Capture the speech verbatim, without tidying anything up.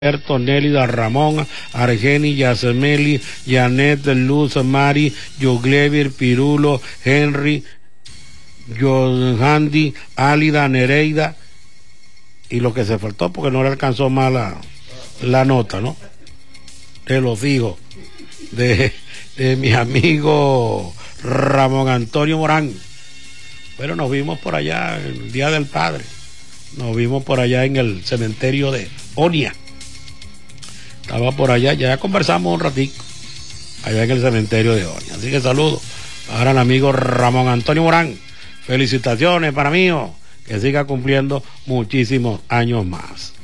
Alberto, Nélida, Ramón, Argeni, Yasemeli, Janet, Luz, Mari, Yoglevir, Pirulo, Henry, Johandy, Álida, Nereida, y lo que se faltó porque no le alcanzó más la, la nota, ¿no? De los hijos de, de mi amigo Ramón Antonio Morán. Pero nos vimos por allá el Día del Padre, nos vimos por allá en el cementerio de Onia. Estaba por allá, ya conversamos un ratico allá en el cementerio de Onia. Así que saludos para el amigo Ramón Antonio Morán. Felicitaciones para mí, que siga cumpliendo muchísimos años más.